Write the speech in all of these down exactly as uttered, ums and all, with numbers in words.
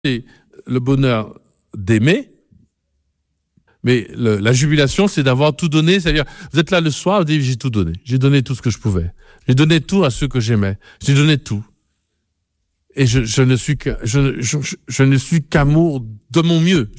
c'est le bonheur d'aimer, mais le, la jubilation, c'est d'avoir tout donné. C'est-à-dire, vous êtes là le soir, vous dites, j'ai tout donné. J'ai donné tout ce que je pouvais. J'ai donné tout à ceux que j'aimais. J'ai donné tout. Et je, je ne suis que, je, je, je, je ne suis qu'amour de mon mieux.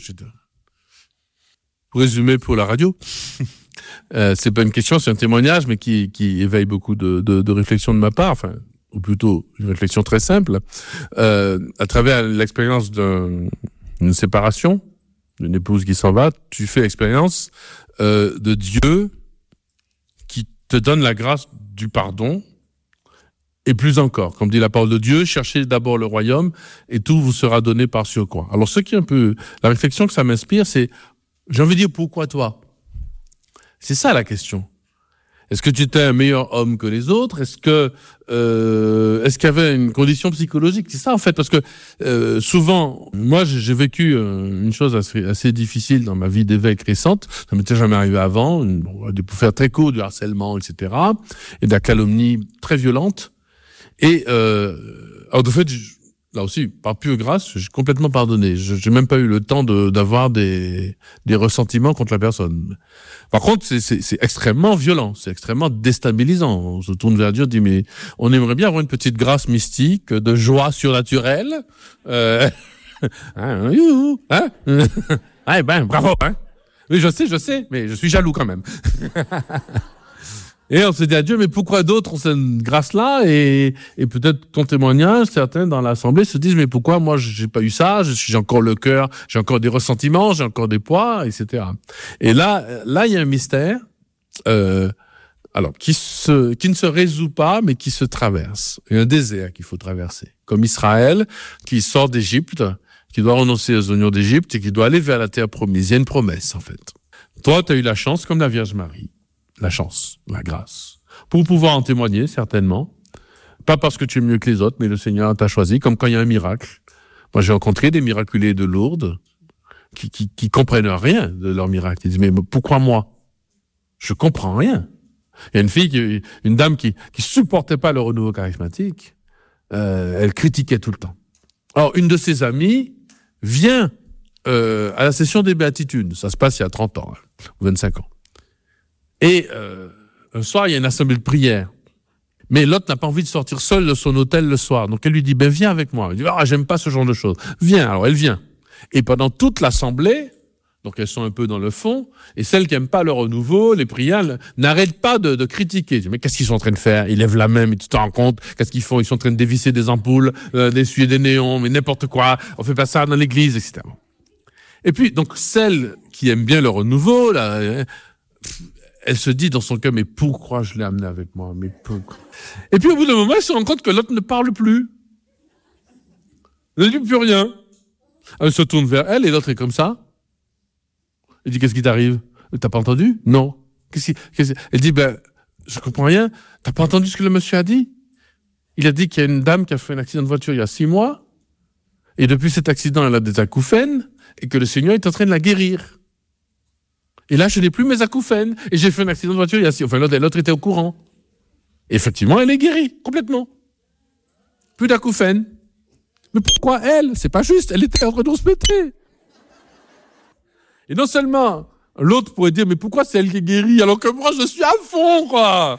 Pour résumer pour la radio, euh, c'est pas une question, c'est un témoignage, mais qui, qui éveille beaucoup de, de, de réflexion de ma part. Enfin, ou plutôt une réflexion très simple. Euh, à travers l'expérience d'un, d'une séparation, d'une épouse qui s'en va, tu fais l'expérience euh, de Dieu qui te donne la grâce du pardon. Et plus encore, comme dit la parole de Dieu, cherchez d'abord le royaume et tout vous sera donné par surcroît. Alors, ce qui est un peu, la réflexion que ça m'inspire, c'est, j'ai envie de dire, pourquoi toi? C'est ça la question. Est-ce que tu étais un meilleur homme que les autres? Est-ce que, euh, est-ce qu'il y avait une condition psychologique? C'est ça, en fait, parce que, euh, souvent, moi, j'ai vécu euh, une chose assez, assez difficile dans ma vie d'évêque récente. Ça m'était jamais arrivé avant. Une, bon, pour faire très court, du harcèlement, et cetera. Et de la calomnie très violente. Et, euh, alors de fait, je, là aussi, par pure grâce, j'ai complètement pardonné. Je, j'ai même pas eu le temps de, d'avoir des, des ressentiments contre la personne. Par contre, c'est, c'est, c'est extrêmement violent, c'est extrêmement déstabilisant. On se tourne vers Dieu, on dit, mais on aimerait bien avoir une petite grâce mystique, de joie surnaturelle. Euh, hein, youhou, hein? Ouais, ben, bravo, hein? Oui, je sais, je sais, mais je suis jaloux quand même. Et on se dit à Dieu, mais pourquoi d'autres ont cette grâce-là? Et, et peut-être ton témoignage, certains dans l'assemblée se disent, mais pourquoi moi j'ai pas eu ça? J'ai encore le cœur, j'ai encore des ressentiments, j'ai encore des poids, et cetera. Et là, là, il y a un mystère, euh, alors qui se, qui ne se résout pas, mais qui se traverse. Il y a un désert qu'il faut traverser, comme Israël qui sort d'Égypte, qui doit renoncer aux oignons d'Égypte et qui doit aller vers la terre promise. Il y a une promesse en fait. Toi, tu as eu la chance, comme la Vierge Marie. La chance, la grâce. Pour pouvoir en témoigner, certainement. Pas parce que tu es mieux que les autres, mais le Seigneur t'a choisi, comme quand il y a un miracle. Moi, j'ai rencontré des miraculés de Lourdes qui, qui, qui comprennent rien de leur miracle. Ils disent, mais pourquoi moi? Je comprends rien. Il y a une fille, qui, une dame qui, qui supportait pas le renouveau charismatique. Euh, elle critiquait tout le temps. Alors, une de ses amies vient euh, à la session des béatitudes. Ça se passe il y a trente ans, hein, ou vingt-cinq ans. Et euh, un soir, il y a une assemblée de prière. Mais l'autre n'a pas envie de sortir seule de son hôtel le soir. Donc elle lui dit, ben viens avec moi. Elle dit, ah, j'aime pas ce genre de choses. Viens. Alors elle vient. Et pendant toute l'assemblée, donc elles sont un peu dans le fond, et celles qui n'aiment pas le renouveau, les prières, n'arrêtent pas de, de critiquer. Mais qu'est-ce qu'ils sont en train de faire? Ils lèvent la main, mais tu te rends compte? Qu'est-ce qu'ils font? Ils sont en train de dévisser des ampoules, euh, d'essuyer des néons, mais n'importe quoi. On fait pas ça dans l'église, et cetera. Et puis, donc, celles qui aiment bien le renouveau, là, euh, elle se dit dans son cœur, mais pourquoi je l'ai amené avec moi? Mais pourquoi? Et puis au bout d'un moment, elle se rend compte que l'autre ne parle plus. Elle ne dit plus rien. Elle se tourne vers elle et l'autre est comme ça. Elle dit, qu'est-ce qui t'arrive? T'as pas entendu? Non. Qu'est-ce qui, qu'est-ce... Elle dit, ben, je comprends rien. T'as pas entendu ce que le monsieur a dit? Il a dit qu'il y a une dame qui a fait un accident de voiture il y a six mois. Et depuis cet accident, elle a des acouphènes et que le Seigneur est en train de la guérir. Et là, je n'ai plus mes acouphènes. Et j'ai fait un accident de voiture il y a six... Enfin, l'autre, l'autre était au courant. Et effectivement, elle est guérie, complètement. Plus d'acouphènes. Mais pourquoi elle? C'est pas juste. Elle était en train de se péter. Et non seulement, l'autre pourrait dire, mais pourquoi c'est elle qui est guérie alors que moi, je suis à fond, quoi?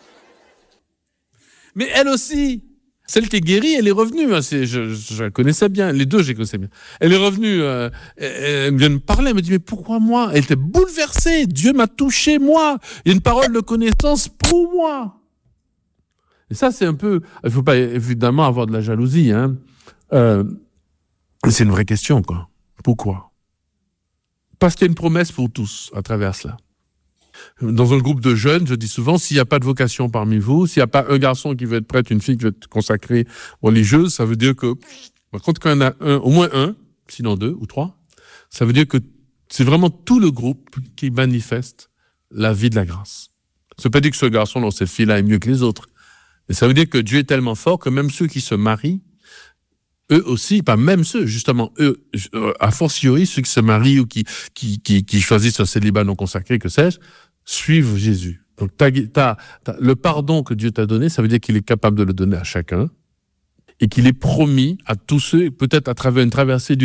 Mais elle aussi, celle qui est guérie, elle est revenue. Hein, c'est, je, je la connaissais bien. Les deux, je les connaissais bien. Elle est revenue. Euh, elle, elle vient me parler. Elle me dit, mais pourquoi moi? Elle était bouleversée. Dieu m'a touché, moi. Il y a une parole de connaissance pour moi. Et ça, c'est un peu... Il ne faut pas, évidemment, avoir de la jalousie. Hein. Euh, c'est une vraie question, quoi. Pourquoi? Parce qu'il y a une promesse pour tous à travers cela. Dans un groupe de jeunes, je dis souvent, s'il n'y a pas de vocation parmi vous, s'il n'y a pas un garçon qui veut être prêtre, une fille qui veut être consacrée religieuse, ça veut dire que, par contre, quand il y en a un, au moins un, sinon deux ou trois, ça veut dire que c'est vraiment tout le groupe qui manifeste la vie de la grâce. Ça ne veut pas dire que ce garçon ou cette fille-là est mieux que les autres. Mais ça veut dire que Dieu est tellement fort que même ceux qui se marient, eux aussi, pas même ceux, justement, eux, a fortiori, ceux qui se marient ou qui, qui, qui, qui choisissent un célibat non consacré, que sais-je, suivent Jésus. Donc, t'as, t'as, t'as, le pardon que Dieu t'a donné, ça veut dire qu'il est capable de le donner à chacun. et qu'il est promis à tous ceux, peut-être à travers une traversée du